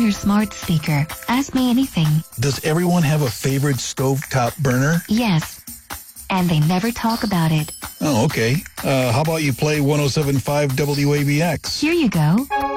your smart speaker. Ask me anything. Does everyone have a favorite stovetop burner? Yes. And they never talk about it. Oh, okay. How about you play 107.5 WABX? Here you go.